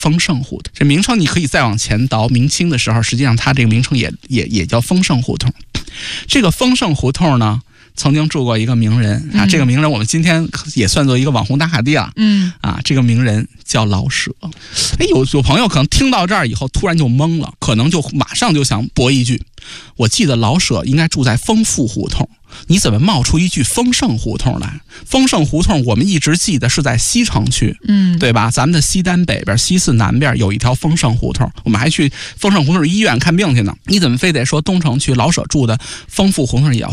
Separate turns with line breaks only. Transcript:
丰盛胡同。这名称你可以再往前倒，明清的时候，实际上它这个名称也叫丰盛胡同。这个丰盛胡同呢，曾经住过一个名人啊，这个名人我们今天也算作一个网红打卡地了。这个名人叫老舍。有朋友可能听到这儿以后突然就懵了，可能就马上就想驳一句：我记得老舍应该住在丰富胡同，你怎么冒出一句丰盛胡同来？丰盛胡同我们一直记得是在西城区，对吧？咱们的西单北边、西四南边有一条丰盛胡同，我们还去丰盛胡同医院看病去呢。你怎么非得说东城区老舍住的丰富胡同也要